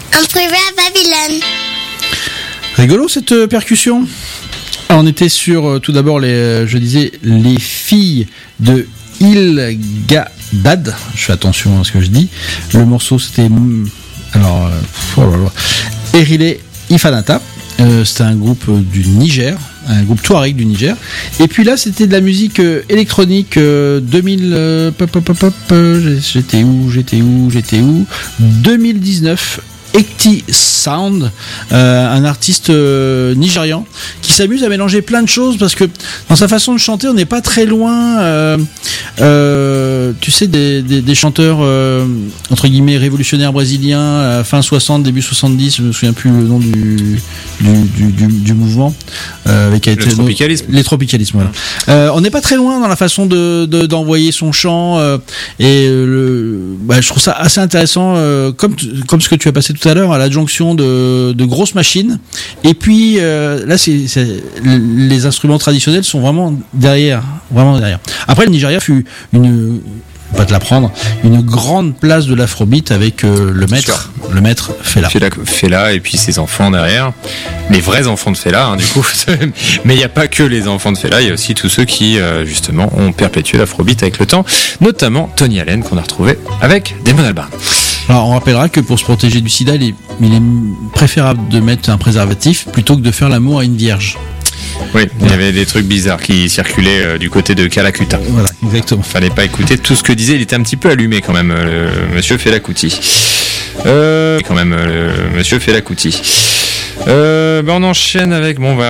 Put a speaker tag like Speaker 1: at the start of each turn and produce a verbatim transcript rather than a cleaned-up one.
Speaker 1: Un privé à Babylone.
Speaker 2: Rigolo cette euh, percussion. Alors, on était sur euh, tout d'abord les, euh, je disais les filles de Il Gadad. Je fais attention à ce que je dis. Le morceau c'était alors euh, oh là là, Erile Ifanata. Euh, c'était un groupe euh, du Niger, un groupe touareg du Niger. Et puis là, c'était de la musique euh, électronique euh, deux mille. Euh, pop, pop, pop, pop, euh, j'étais où, j'étais où, j'étais où deux mille dix-neuf. Ekti Sound, euh, un artiste euh, nigérian qui s'amuse à mélanger plein de choses parce que dans sa façon de chanter, on n'est pas très loin, euh, euh, tu sais, des, des, des chanteurs euh, entre guillemets révolutionnaires brésiliens, à la fin soixante, début soixante-dix, je me souviens plus le nom du du, du, du, du mouvement. Euh, avec
Speaker 3: le été, tropicalisme.
Speaker 2: Les tropicalismes, voilà. Euh, on n'est pas très loin dans la façon de, de d'envoyer son chant euh, et euh, le, bah, je trouve ça assez intéressant, euh, comme comme ce que tu as passé tout à l'heure, à l'adjonction de, de grosses machines. Et puis euh, là, c'est, c'est, les instruments traditionnels sont vraiment derrière, vraiment derrière. Après, le Nigeria fut une, pas te l'apprendre, une grande place de l'afrobeat avec euh, le maître, le maître Fela.
Speaker 3: Fela. Fela et puis ses enfants derrière, les vrais enfants de Fela, hein, du coup. Mais il n'y a pas que les enfants de Fela, il y a aussi tous ceux qui euh, justement ont perpétué l'afrobeat avec le temps, notamment Tony Allen qu'on a retrouvé avec Damon Albarn.
Speaker 2: Alors on rappellera que pour se protéger du sida, il est, il est préférable de mettre un préservatif plutôt que de faire l'amour à une vierge.
Speaker 3: Oui, il y avait des trucs bizarres qui circulaient euh, du côté de Calacuta.
Speaker 2: Voilà, exactement.
Speaker 3: Fallait pas écouter tout ce que disait, il était un petit peu allumé quand même, euh, monsieur Fela Kuti. Euh, quand même, euh, monsieur Fela Kuti. Euh, ben on enchaîne avec, bon, on va